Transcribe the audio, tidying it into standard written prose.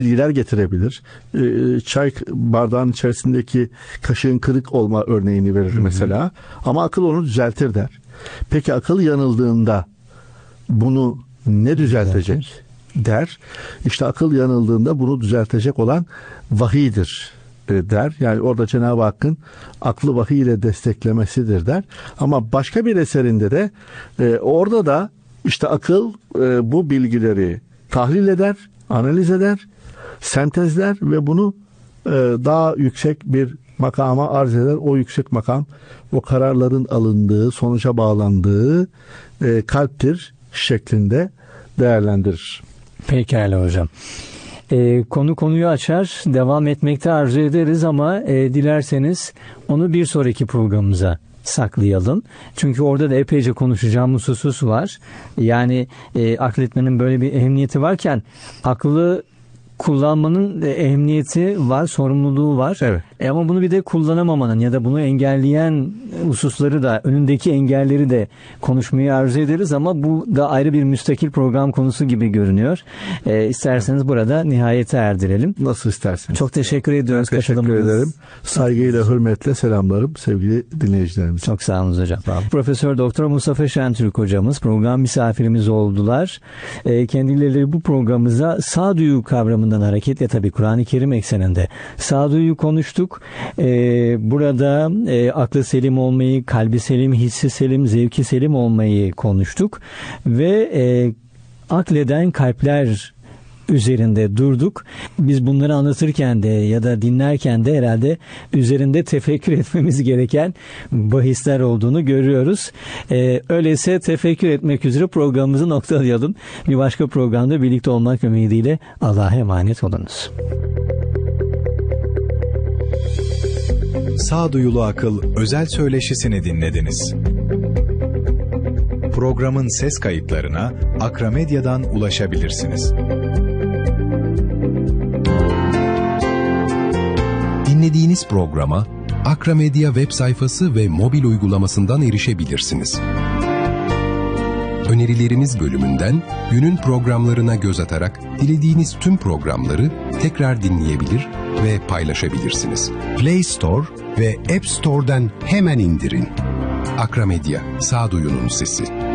bilgiler getirebilir. Çay bardağın içerisindeki kaşığın kırık olma örneğini verir mesela. Ama akıl onu düzeltir der. Peki akıl yanıldığında bunu ne düzeltecek der. İşte akıl yanıldığında bunu düzeltecek olan vahiydir der. Yani orada Cenab-ı Hakk'ın aklı vahiy ile desteklemesidir der. Ama başka bir eserinde de orada da işte akıl bu bilgileri tahlil eder, analiz eder, sentezler ve bunu daha yüksek bir makama arz eder. O yüksek makam o kararların alındığı, sonuca bağlandığı kalptir şeklinde değerlendirir. Pekala hocam. Konu konuyu açar, devam etmekte arzu ederiz ama dilerseniz onu bir sonraki programımıza saklayalım. Çünkü orada da epeyce konuşacağımız husus var. Yani akletmenin böyle bir ehemmiyeti varken aklı kullanmanın ehemmiyeti var, sorumluluğu var. Evet. Ama bunu bir de kullanamamanın ya da bunu engelleyen hususları da, önündeki engelleri de konuşmayı arzu ederiz ama bu da ayrı bir müstakil program konusu gibi görünüyor. İsterseniz burada nihayete erdirelim. Nasıl isterseniz. Çok teşekkür ediyoruz. Teşekkür ederim. Saygıyla, hürmetle selamlarım sevgili dinleyicilerimiz. Çok sağ olun hocam. Sağ olun. Profesör Doktor Mustafa Şentürk hocamız program misafirimiz oldular. Kendileri bu programımıza sağduyu kavramından hareketle tabii Kur'an-ı Kerim ekseninde sağduyu konuştuk. Burada aklı selim olmayı, kalbi selim, hissi selim, zevki selim olmayı konuştuk ve akleden kalpler üzerinde durduk. Biz bunları anlatırken de ya da dinlerken de herhalde üzerinde tefekkür etmemiz gereken bahisler olduğunu görüyoruz. Öyleyse tefekkür etmek üzere programımızı noktalayalım. Bir başka programda birlikte olmak ümidiyle Allah'a emanet olunuz. Sağduyulu Akıl özel söyleşisini dinlediniz. Programın ses kayıtlarına Akramedya'dan ulaşabilirsiniz. Dinlediğiniz programa Akramedya web sayfası ve mobil uygulamasından erişebilirsiniz. Önerilerimiz bölümünden günün programlarına göz atarak dilediğiniz tüm programları tekrar dinleyebilir ve paylaşabilirsiniz. Play Store ve App Store'dan hemen indirin. Akramedya, sağduyunun sesi.